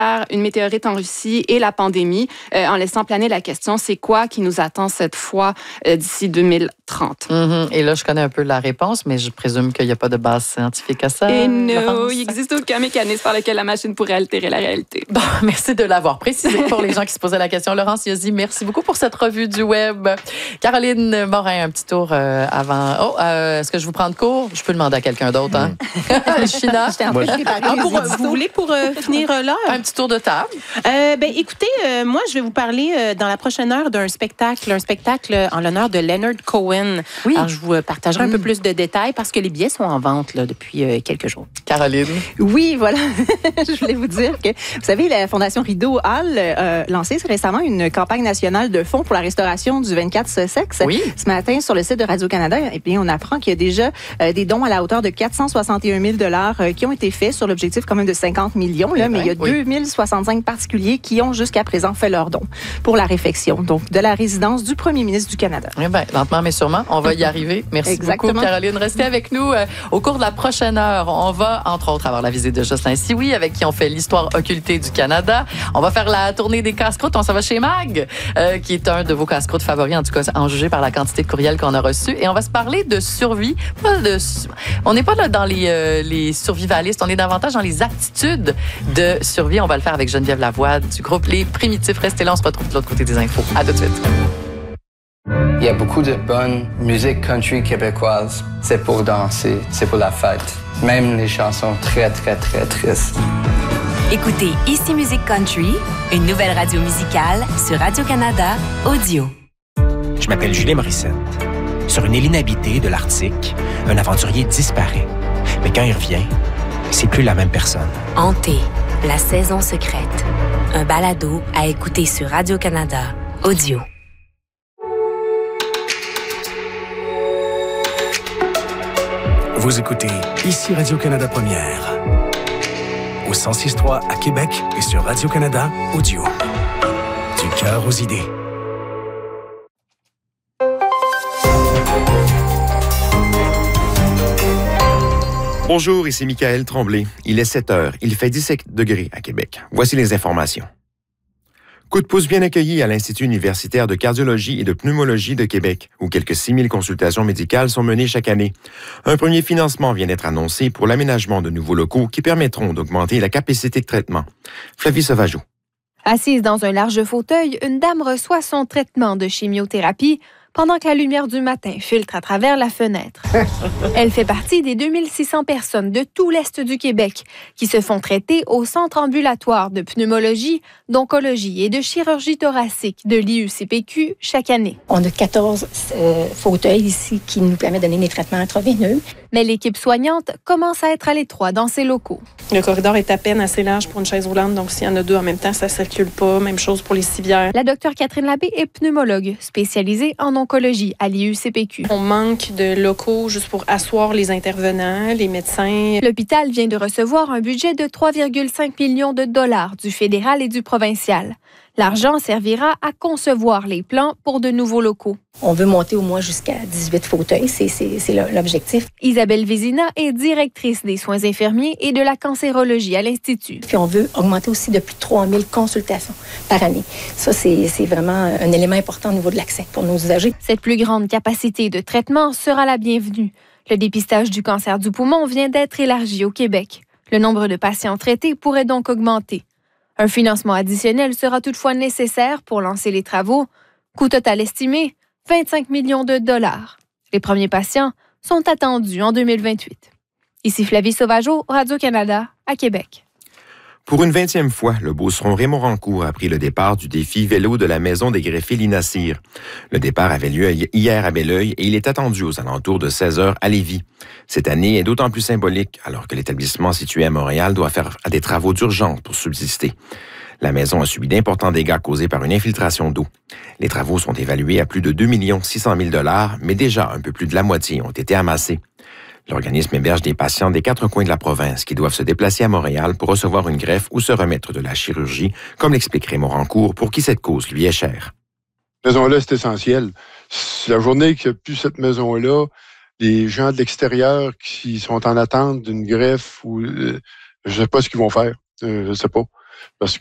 une météorite en Russie et la pandémie, en laissant planer la question, c'est quoi qui nous attend cette fois d'ici 2030? Et là, je connais un peu la réponse, mais je présume qu'il n'y a pas de base scientifique à ça. Et non, il n'existe aucun mécanisme par lequel la machine pourrait altérer la réalité. Bon, merci de l'avoir précisé pour les gens qui se posaient la question. Laurence Iozzi, merci beaucoup pour cette revue du web. Caroline Morin, un petit tour avant. Est-ce que je vous prends de cours? Je peux demander à quelqu'un d'autre, hein? China? Vous voulez pour finir l'heure? Un petit tour de table. Écoutez, moi, je vais vous parler dans la prochaine heure d'un spectacle, en l'honneur de Leonard Cohen. Oui. Alors, je vous partagerai un peu plus de détails parce que les billets sont en vente là, depuis quelques jours. Caroline. Oui, voilà. Je voulais vous dire que, vous savez, la Fondation Rideau Hall a lancé récemment une campagne nationale de fonds pour la restauration du 24 Sussex. Oui. Ce matin, sur le site de Radio-Canada, eh bien, on apprend qu'il y a déjà des dons à la hauteur de 461 000 $ qui ont été faits sur l'objectif quand même de 50 millions. Là, mais il y a 2065 particuliers qui ont jusqu'à présent fait leurs dons pour la réfection, donc de la résidence du premier ministre du Canada. Eh bien, lentement mais sûrement, on va y arriver. Merci beaucoup, Caroline. Restez avec nous. Au cours de la prochaine heure, on va, entre autres, avoir la visite de Jocelyn Sioui, avec qui on fait l'histoire occultée du Canada. On va faire la tournée des casse-croûtes. On s'en va chez Mag, qui est un de vos casse-croûtes favoris, en tout cas, en juger par la quantité de courriels qu'on a reçus. Et on va se parler de survie. On n'est pas là dans les survivalistes, on est davantage dans les aptitudes de survie. On va le faire avec Geneviève Lavoie du groupe Les Primitifs. Restez là, on se retrouve de l'autre côté des infos. À tout de suite. Il y a beaucoup de bonne musique country québécoise. C'est pour danser, c'est pour la fête. Même les chansons très, très, très tristes. Écoutez Ici Musique Country, une nouvelle radio musicale sur Radio-Canada Audio. Je m'appelle Julien Morissette. Sur une île inhabitée de l'Arctique, un aventurier disparaît. Mais quand il revient, c'est plus la même personne. Hanté, la saison secrète. Un balado à écouter sur Radio-Canada Audio. Vous écoutez Ici Radio-Canada Première. Au 106.3 à Québec et sur Radio-Canada Audio. Du cœur aux idées. Bonjour, ici Michael Tremblay. Il est 7 heures. Il fait 17 degrés à Québec. Voici les informations. Coup de pouce bien accueilli à l'Institut universitaire de cardiologie et de pneumologie de Québec, où quelques 6 000 consultations médicales sont menées chaque année. Un premier financement vient d'être annoncé pour l'aménagement de nouveaux locaux qui permettront d'augmenter la capacité de traitement. Flavie Sauvageau. Assise dans un large fauteuil, une dame reçoit son traitement de chimiothérapie pendant que la lumière du matin filtre à travers la fenêtre. Elle fait partie des 2600 personnes de tout l'Est du Québec qui se font traiter au centre ambulatoire de pneumologie, d'oncologie et de chirurgie thoracique de l'IUCPQ chaque année. On a 14 fauteuils ici qui nous permettent de donner des traitements intraveineux. Mais l'équipe soignante commence à être à l'étroit dans ses locaux. Le corridor est à peine assez large pour une chaise roulante, donc s'il y en a deux en même temps, ça ne circule pas. Même chose pour les civières. La docteure Catherine Labbé est pneumologue, spécialisée en oncologie à l'IUCPQ. On manque de locaux juste pour asseoir les intervenants, les médecins. L'hôpital vient de recevoir un budget de 3,5 millions de dollars du fédéral et du provincial. L'argent servira à concevoir les plans pour de nouveaux locaux. On veut monter au moins jusqu'à 18 fauteuils, c'est l'objectif. Isabelle Vézina est directrice des soins infirmiers et de la cancérologie à l'Institut. Puis on veut augmenter aussi de plus de 3 000 consultations par année. Ça, c'est vraiment un élément important au niveau de l'accès pour nos usagers. Cette plus grande capacité de traitement sera la bienvenue. Le dépistage du cancer du poumon vient d'être élargi au Québec. Le nombre de patients traités pourrait donc augmenter. Un financement additionnel sera toutefois nécessaire pour lancer les travaux. Coût total estimé, 25 millions de dollars. Les premiers patients sont attendus en 2028. Ici Flavie Sauvageau, Radio-Canada, à Québec. Pour une 20e fois, le Beauceron Raymond Rancourt a pris le départ du défi vélo de la Maison des greffés Lina Cyr. Le départ avait lieu hier à Belleuil et il est attendu aux alentours de 16 heures à Lévis. Cette année est d'autant plus symbolique alors que l'établissement situé à Montréal doit faire des travaux d'urgence pour subsister. La maison a subi d'importants dégâts causés par une infiltration d'eau. Les travaux sont évalués à plus de 2 600 000 $, mais déjà un peu plus de la moitié ont été amassés. L'organisme héberge des patients des 4 coins de la province qui doivent se déplacer à Montréal pour recevoir une greffe ou se remettre de la chirurgie, comme l'explique Raymond Rancourt, pour qui cette cause lui est chère. Cette maison-là, c'est essentiel. La journée qu'il n'y a plus cette maison-là, les gens de l'extérieur qui sont en attente d'une greffe, ou je ne sais pas ce qu'ils vont faire. Je ne sais pas. parce